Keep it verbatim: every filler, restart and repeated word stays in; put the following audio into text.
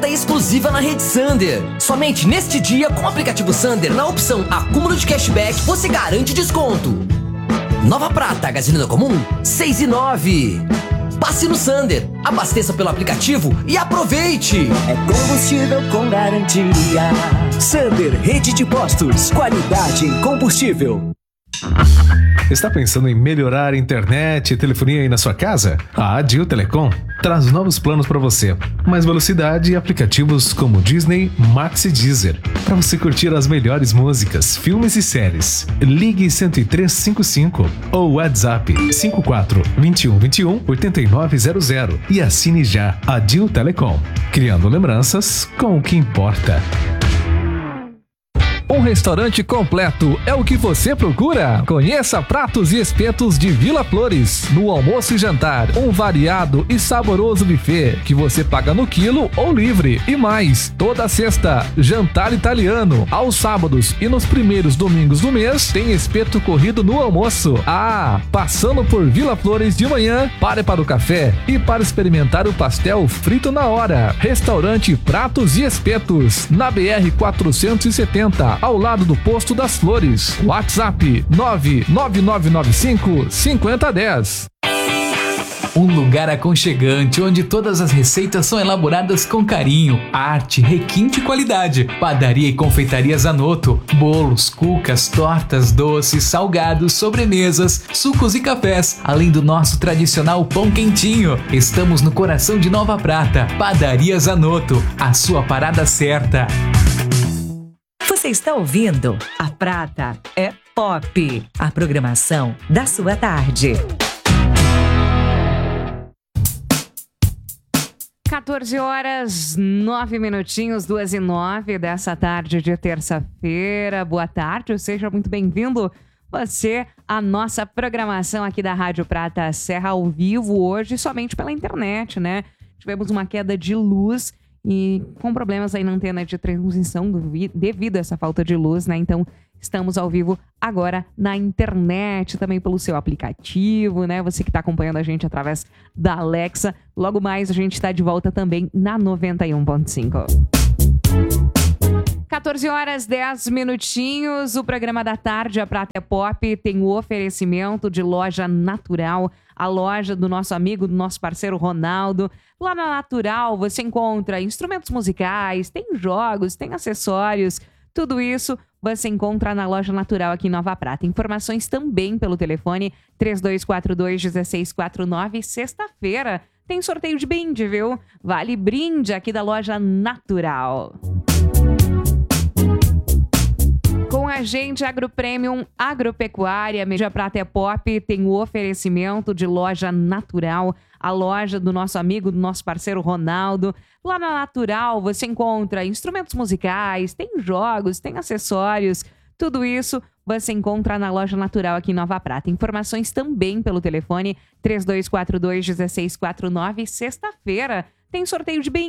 oferta exclusiva na rede Sander. Somente neste dia, com o aplicativo Sander, na opção acúmulo de cashback, você garante desconto. Nova Prata, gasolina comum, seis e nove. Passe no Sander, abasteça pelo aplicativo e aproveite! É combustível com garantia. Sander, rede de postos, qualidade em combustível. Está pensando em melhorar a internet e telefonia aí na sua casa? A Adil Telecom traz novos planos para você. Mais velocidade e aplicativos como Disney, Max e Deezer, para você curtir as melhores músicas, filmes e séries. Ligue cento e três cinquenta e cinco ou WhatsApp cinco quatro dois um dois um oito nove zero zero e assine já. Adil Telecom, criando lembranças com o que importa. Um restaurante completo é o que você procura? Conheça Pratos e Espetos de Vila Flores. No almoço e jantar, um variado e saboroso buffet que você paga no quilo ou livre. E mais, toda sexta, jantar italiano. Aos sábados e nos primeiros domingos do mês, tem espeto corrido no almoço. Ah, passando por Vila Flores de manhã, pare para o café e para experimentar o pastel frito na hora. Restaurante Pratos e Espetos, na B R quatrocentos e setenta, ao lado do Posto das Flores. WhatsApp nove nove nove nove cinco cinco zero um zero. Um lugar aconchegante onde todas as receitas são elaboradas com carinho, arte, requinte e qualidade. Padaria e Confeitaria Zanotto. Bolos, cucas, tortas, doces, salgados, sobremesas, sucos e cafés. Além do nosso tradicional pão quentinho. Estamos no coração de Nova Prata. Padaria Zanotto. A sua parada certa. Você está ouvindo A Prata é Pop, a programação da sua tarde. quatorze horas, nove minutinhos, duas e nove dessa tarde de terça-feira. Boa tarde, seja muito bem-vindo você à nossa programação aqui da Rádio Prata Serra ao vivo hoje, somente pela internet, né? Tivemos uma queda de luz e com problemas aí na antena de transmissão devido a essa falta de luz, né? Então, estamos ao vivo agora na internet, também pelo seu aplicativo, né? Você que está acompanhando a gente através da Alexa. Logo mais, a gente está de volta também na noventa e um ponto cinco. quatorze horas, dez minutinhos. O programa da tarde, a Prata é Pop, tem o oferecimento de Loja Natural, a loja do nosso amigo, do nosso parceiro Ronaldo. Lá na Natural você encontra instrumentos musicais, tem jogos, tem acessórios, tudo isso você encontra na Loja Natural aqui em Nova Prata. Informações também pelo telefone três dois quatro dois, um seis quatro nove. Sexta-feira tem sorteio de brinde, viu? Vale brinde aqui da Loja Natural. Com a gente, Agro Premium Agropecuária, Mídia Prata é Pop, tem o oferecimento de Loja Natural, a loja do nosso amigo, do nosso parceiro Ronaldo. Lá na Natural você encontra instrumentos musicais, tem jogos, tem acessórios, tudo isso você encontra na Loja Natural aqui em Nova Prata. Informações também pelo telefone três dois quatro dois, um seis quatro nove. Sexta-feira tem sorteio de bem